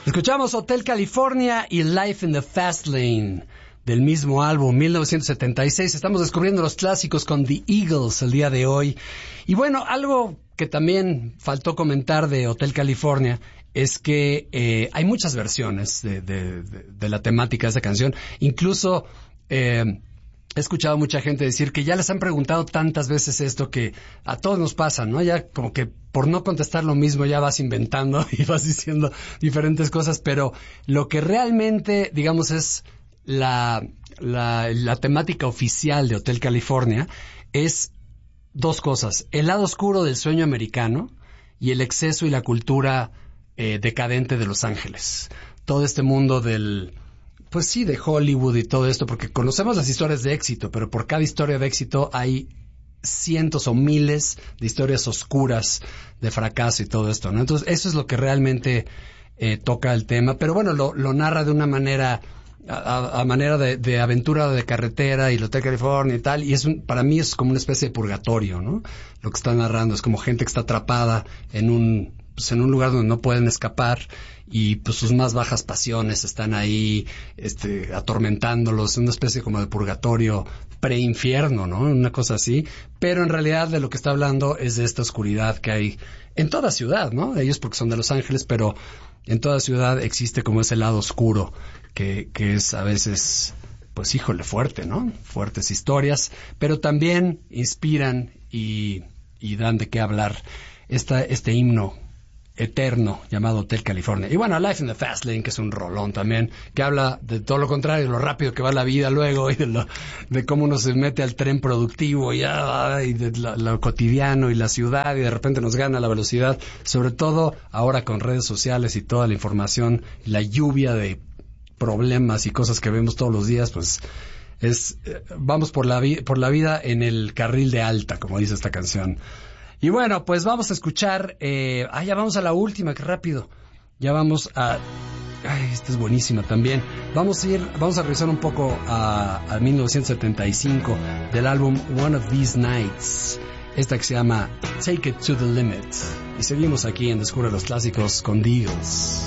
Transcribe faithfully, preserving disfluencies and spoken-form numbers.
Escuchamos Hotel California y Life in the Fast Lane del mismo álbum, mil novecientos setenta y seis. Estamos descubriendo los clásicos con The Eagles el día de hoy. Y bueno, algo que también faltó comentar de Hotel California es que eh, hay muchas versiones de, de, de, de la temática de esta canción. Incluso eh, he escuchado a mucha gente decir que ya les han preguntado tantas veces esto que a todos nos pasa, ¿no? Ya como que por no contestar lo mismo ya vas inventando y vas diciendo diferentes cosas, pero lo que realmente, digamos, es la, la, la temática oficial de Hotel California es dos cosas: el lado oscuro del sueño americano y el exceso y la cultura eh, decadente de Los Ángeles. Todo este mundo del... Pues sí, de Hollywood y todo esto, porque conocemos las historias de éxito, pero por cada historia de éxito hay cientos o miles de historias oscuras de fracaso y todo esto, ¿no? Entonces, eso es lo que realmente eh, toca el tema, pero bueno, lo, lo narra de una manera, a, a manera de, de aventura de carretera y el Hotel California y tal, y es un, para mí es como una especie de purgatorio, ¿no? Lo que está narrando es como gente que está atrapada en un... pues en un lugar donde no pueden escapar y pues sus más bajas pasiones están ahí este atormentándolos, una especie como de purgatorio preinfierno, ¿no? Una cosa así, pero en realidad de lo que está hablando es de esta oscuridad que hay en toda ciudad, ¿no? Ellos porque son de Los Ángeles, pero en toda ciudad existe como ese lado oscuro que, que es a veces, pues híjole, fuerte, ¿no? Fuertes historias, pero también inspiran y, y dan de qué hablar esta, este himno eterno llamado Hotel California. Y bueno, Life in the Fast Lane, que es un rolón también, que habla de todo lo contrario, de lo rápido que va la vida luego y de, lo, de cómo uno se mete al tren productivo y, ah, y de lo, lo cotidiano y la ciudad y de repente nos gana la velocidad, sobre todo ahora con redes sociales y toda la información, la lluvia de problemas y cosas que vemos todos los días, pues es eh, vamos por la, vi- por la vida en el carril de alta, como dice esta canción. Y bueno, pues vamos a escuchar... Eh, ah, ya vamos a la última, qué rápido. Ya vamos a... Ay, esta es buenísima también. Vamos a ir, vamos a regresar un poco a, a mil novecientos setenta y cinco del álbum One of These Nights. Esta que se llama Take It to the Limit. Y seguimos aquí en Descubre los Clásicos con The Eagles.